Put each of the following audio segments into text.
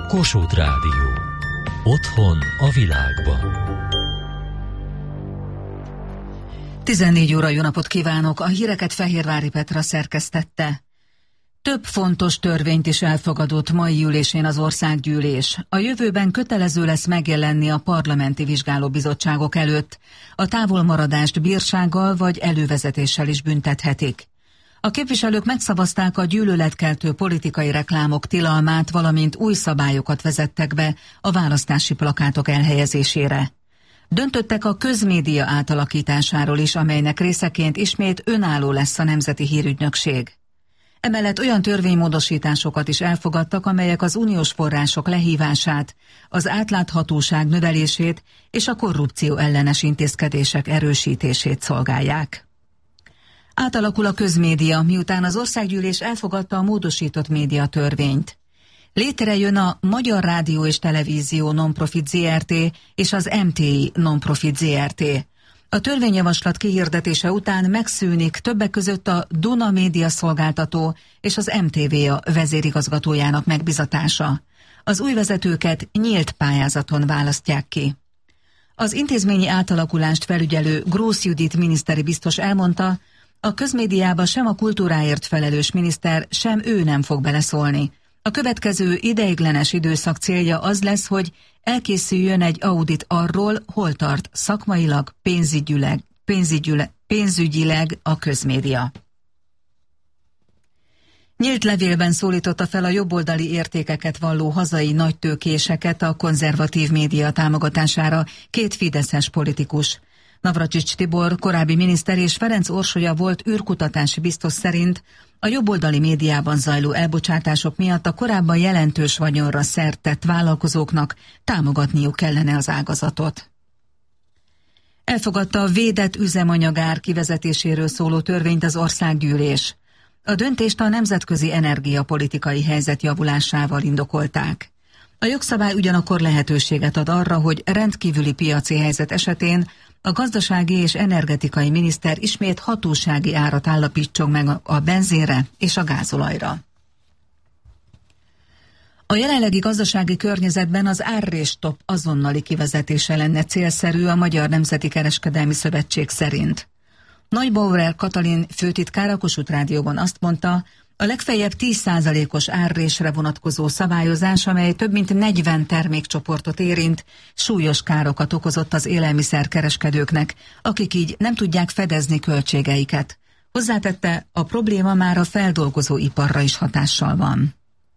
Kossuth Rádió. Otthon a világban. 14 óra, jó napot kívánok! A híreket Fehérvári Petra szerkesztette. Több fontos törvényt is elfogadott mai ülésén az országgyűlés. A jövőben kötelező lesz megjelenni a parlamenti vizsgálóbizottságok előtt. A távolmaradást bírsággal vagy elővezetéssel is büntethetik. A képviselők megszavazták a gyűlöletkeltő politikai reklámok tilalmát, valamint új szabályokat vezettek be a választási plakátok elhelyezésére. Döntöttek a közmédia átalakításáról is, amelynek részeként ismét önálló lesz a Nemzeti Hírügynökség. Emellett olyan törvénymódosításokat is elfogadtak, amelyek az uniós források lehívását, az átláthatóság növelését és a korrupció ellenes intézkedések erősítését szolgálják. Átalakul a közmédia, miután az országgyűlés elfogadta a módosított médiatörvényt. Létrejön a Magyar Rádió és Televízió Nonprofit Zrt. És az MTI Nonprofit Zrt. A törvényjavaslat kihirdetése után megszűnik többek között a Duna Média Szolgáltató és az MTV-a vezérigazgatójának megbizatása. Az új vezetőket nyílt pályázaton választják ki. Az intézményi átalakulást felügyelő Grósz Judit miniszteri biztos elmondta, a közmédiába sem a kultúráért felelős miniszter, sem ő nem fog beleszólni. A következő ideiglenes időszak célja az lesz, hogy elkészüljön egy audit arról, hol tart szakmailag, pénzügyileg a közmédia. Nyílt levélben szólította fel a jobboldali értékeket valló hazai nagytőkéseket a konzervatív média támogatására két fideszes politikus. Navracsics Tibor, korábbi miniszter és Ferenc Orsolya volt űrkutatási biztos szerint a jobboldali médiában zajló elbocsátások miatt a korábban jelentős vagyonra szert tett vállalkozóknak támogatniuk kellene az ágazatot. Elfogadta a védett üzemanyagár kivezetéséről szóló törvényt az országgyűlés. A döntést a nemzetközi energiapolitikai helyzet javulásával indokolták. A jogszabály ugyanakkor lehetőséget ad arra, hogy rendkívüli piaci helyzet esetén a gazdasági és energetikai miniszter ismét hatósági árat állapítson meg a benzinre és a gázolajra. A jelenlegi gazdasági környezetben az árrés-stop azonnali kivezetése lenne célszerű a Magyar Nemzeti Kereskedelmi Szövetség szerint. Neubauer Katalin főtitkár a Kossuth Rádióban azt mondta, a legfeljebb 10%-os árrésre vonatkozó szabályozás, amely több mint 40 termékcsoportot érint, súlyos károkat okozott az élelmiszerkereskedőknek, akik így nem tudják fedezni költségeiket. Hozzátette, a probléma már a feldolgozóiparra is hatással van.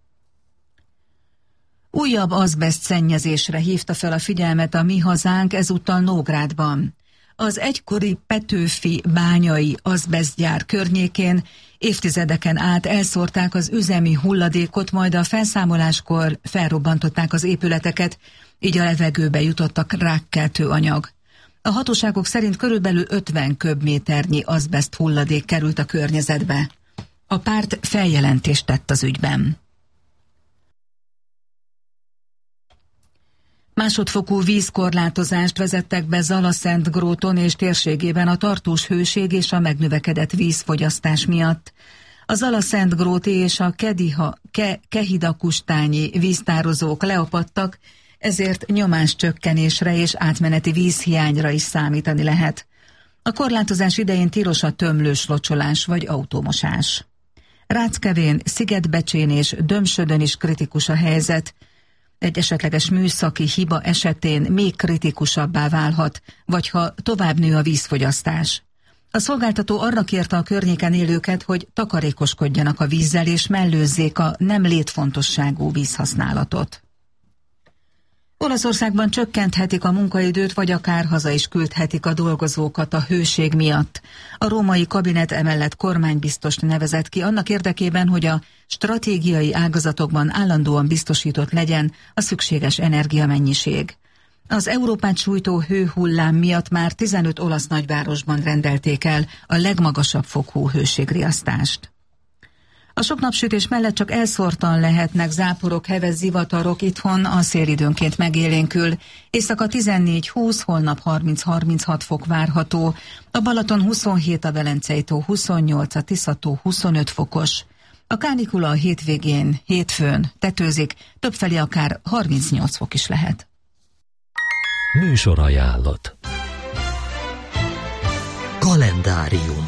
Újabb azbeszt szennyezésre hívta fel a figyelmet a Mi Hazánk, ezúttal Nógrádban. Az egykori Petőfi bányai azbesztgyár környékén évtizedeken át elszórták az üzemi hulladékot, majd a felszámoláskor felrobbantották az épületeket, így a levegőbe jutott a rákkeltő anyag. A hatóságok szerint körülbelül 50 köbméternyi azbeszt hulladék került a környezetbe. A párt feljelentést tett az ügyben. Másodfokú vízkorlátozást vezettek be Zalaszentgróton és térségében a tartós hőség és a megnövekedett vízfogyasztás miatt. A Zalaszentgróti és a Kehidakustányi víztározók leapadtak, ezért nyomáscsökkenésre és átmeneti vízhiányra is számítani lehet. A korlátozás idején tilos a tömlős locsolás vagy autómosás. Ráckevén, Szigetbecsén és Dömsödön is kritikus a helyzet. Egy esetleges műszaki hiba esetén még kritikusabbá válhat, vagy ha tovább nő a vízfogyasztás. A szolgáltató arra kérte a környéken élőket, hogy takarékoskodjanak a vízzel és mellőzzék a nem létfontosságú vízhasználatot. Olaszországban csökkenthetik a munkaidőt, vagy akár haza is küldhetik a dolgozókat a hőség miatt. A római kabinet emellett kormánybiztost nevezett ki annak érdekében, hogy a stratégiai ágazatokban állandóan biztosított legyen a szükséges energiamennyiség. Az Európát sújtó hőhullám miatt már 15 olasz nagyvárosban rendelték el a legmagasabb fokú hőségriasztást. A sok napsütés mellett csak elszórtan lehetnek záporok, heves zivatarok, itthon a szél időnként megélénkül. Éjszaka 14-20, holnap 30-36 fok várható, a Balaton 27, a Velencei tó 28, a Tisza tó 25 fokos. A kánikula a hétvégén, hétfőn tetőzik, többfelé akár 38 fok is lehet. Műsorajánlat. Kalendárium.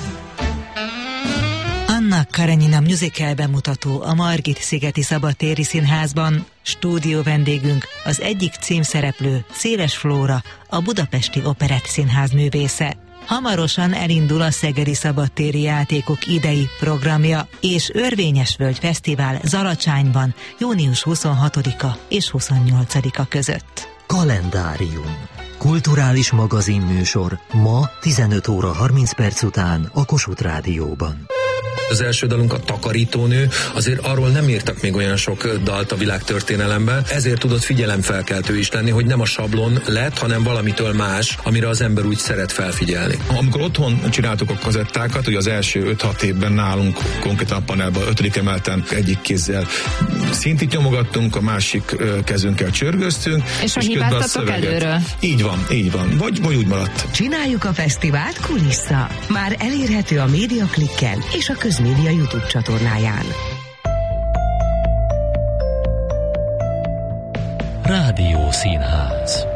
Anna Karenina musical bemutató a Margit-szigeti Szabadtéri Színházban. Stúdió vendégünk az egyik címszereplő, Széles Flóra, a Budapesti Operett Színház művésze. Hamarosan elindul a Szegedi Szabadtéri Játékok idei programja, és Örvényesvölgy Fesztivál Zalacsányban június 26-a és 28-a között. Kalendárium. Kulturális magazinműsor ma 15 óra 30 perc után a Kossuth Rádióban. Az első dalunk a Takarítónő, azért arról nem írtak még olyan sok dalt a világtörténelemben, ezért tudott figyelemfelkeltő is lenni, hogy nem a sablon lett, hanem valamitől más, amire az ember úgy szeret felfigyelni. Amikor otthon csináltuk a kazettákat, ugye az első 5-6 évben nálunk konkrétan a panelban 5. emeleten egyik kézzel szintit nyomogattunk, a másik kezünkkel csörgöztünk. És hibáztatok előről? Így van. Vagy úgy maradt. Csináljuk a fesztivált kulissza. Már elérhető a Médiaklikkel és a Közmédia YouTube csatornáján. Rádiószínház.